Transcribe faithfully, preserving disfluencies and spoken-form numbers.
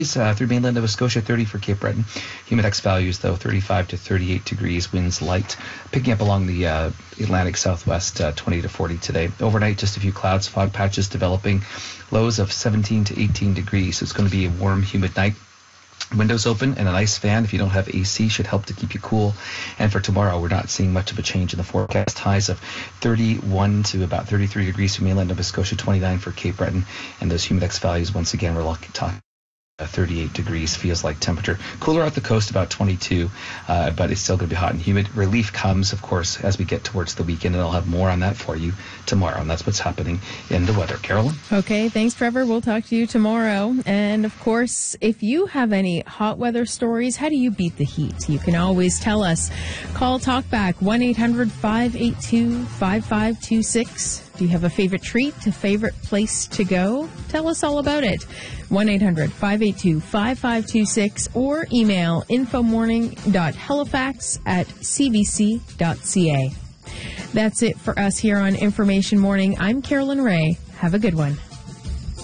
Uh, through mainland Nova Scotia, thirty for Cape Breton. Humidex values, though, thirty-five to thirty-eight degrees. Winds light. Picking up along the uh, Atlantic Southwest, uh, twenty to forty today. Overnight, just a few clouds, fog patches developing. Lows of seventeen to eighteen degrees. So it's going to be a warm, humid night. Windows open and a nice fan, if you don't have A C, should help to keep you cool. And for tomorrow, we're not seeing much of a change in the forecast. Highs of thirty-one to about thirty-three degrees for mainland Nova Scotia, twenty-nine for Cape Breton. And those Humidex values, once again, we're talking thirty-eight degrees feels like temperature. Cooler out the coast, about twenty-two, uh, but it's still going to be hot and humid. Relief comes, of course, as we get towards the weekend, and I'll have more on that for you tomorrow. And that's what's happening in the weather. Carolyn? Okay, thanks, Trevor. We'll talk to you tomorrow. And, of course, if you have any hot weather stories, how do you beat the heat? You can always tell us. Call Talkback, one eight hundred five eight two five five two six. Do you have a favorite treat, a favorite place to go? Tell us all about it. one eight hundred five eight two five five two six or email infomorning.halifax at cbc.ca. That's it for us here on Information Morning. I'm Carolyn Ray. Have a good one.